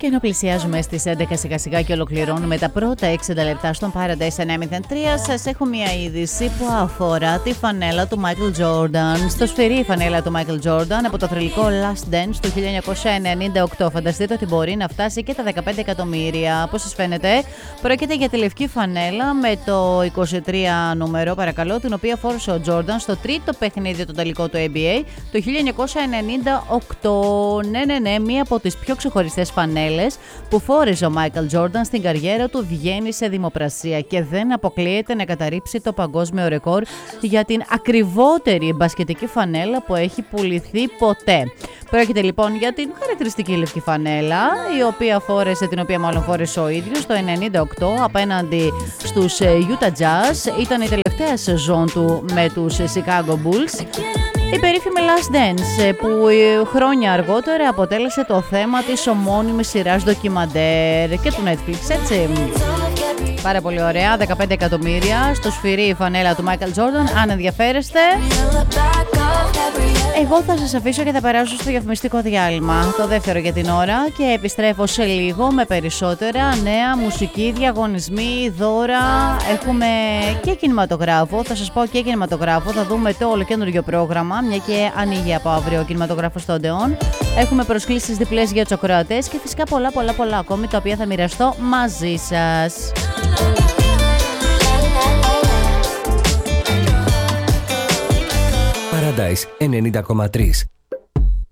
Ενώ πλησιάζουμε στις 11 σιγά σιγά και ολοκληρώνουμε τα πρώτα 60 λεπτά στον Paradise 903, σας έχω μια είδηση που αφορά τη φανέλα του Michael Jordan. Στο σφυρί η φανέλα του Michael Jordan από το θρυλικό Last Dance του 1998. Φανταστείτε ότι μπορεί να φτάσει και τα 15 εκατομμύρια. Πώς σας φαίνεται? Πρόκειται για τη λευκή φανέλα με το 23 νούμερο, παρακαλώ, την οποία φόρησε ο Jordan στο τρίτο παιχνίδι το τελικό του NBA το 1998. Ναι, μία από τις πιο ξεχωριστές φανέλες που φόρεσε ο Michael Jordan στην καριέρα του βγαίνει σε δημοπρασία και δεν αποκλείεται να καταρρύψει το παγκόσμιο ρεκόρ για την ακριβότερη μπασκετική φανέλα που έχει πουληθεί ποτέ. Πρόκειται λοιπόν για την χαρακτηριστική λευκή φανέλα, την οποία μάλλον φόρεσε ο ίδιος το 1998 απέναντι στους Utah Jazz. Ήταν η τελευταία σεζόν του με τους Chicago Bulls. Η περίφημη Last Dance που χρόνια αργότερα αποτέλεσε το θέμα της ομώνυμης σειράς ντοκιμαντέρ και του Netflix, έτσι. Πάρα πολύ ωραία, 15 εκατομμύρια στο σφυρί η φανέλα του Michael Jordan. Αν ενδιαφέρεστε, εγώ θα σας αφήσω και θα περάσω στο διαφημιστικό διάλειμμα, το δεύτερο για την ώρα, και επιστρέφω σε λίγο με περισσότερα νέα μουσική, διαγωνισμοί, δώρα. Έχουμε και κινηματογράφο, θα σας πω και κινηματογράφο, θα δούμε το ολοκαινούργιο πρόγραμμα, μια και ανοίγει από αύριο ο κινηματογράφος στο Odeon. Έχουμε προσκλήσεις διπλές για τους ακροατές και φυσικά πολλά ακόμη, τα οποία θα μοιραστώ μαζί σας. Paradise 90,3.